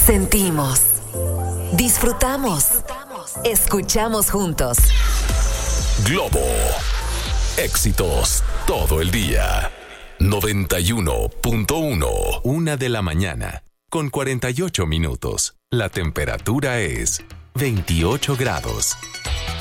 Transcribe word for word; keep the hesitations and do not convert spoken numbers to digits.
Sentimos, disfrutamos, escuchamos juntos. Globo. Éxitos todo el día. noventa y uno punto uno. Una de la mañana, con cuarenta y ocho minutos. La temperatura es veintiocho grados.